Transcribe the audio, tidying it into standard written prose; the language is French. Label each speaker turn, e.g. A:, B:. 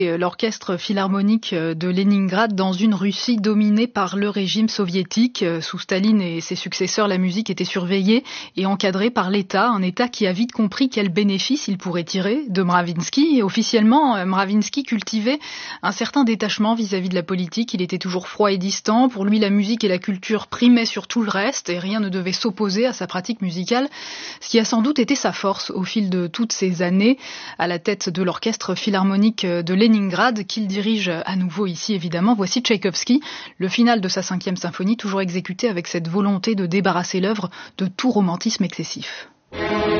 A: L'orchestre philharmonique de Leningrad dans une Russie dominée par le régime soviétique. Sous Staline et ses successeurs, la musique était surveillée et encadrée par l'État, un État qui a vite compris quels bénéfices il pourrait tirer de Mravinsky. Et officiellement, Mravinsky cultivait un certain détachement vis-à-vis de la politique. Il était toujours froid et distant. Pour lui, la musique et la culture primaient sur tout le reste et rien ne devait s'opposer à sa pratique musicale, ce qui a sans doute été sa force au fil de toutes ces années à la tête de l'orchestre philharmonique de Leningrad qu'il dirige à nouveau ici évidemment. Voici Tchaïkovski, le final de sa 5e symphonie, toujours exécuté avec cette volonté de débarrasser l'œuvre de tout romantisme excessif.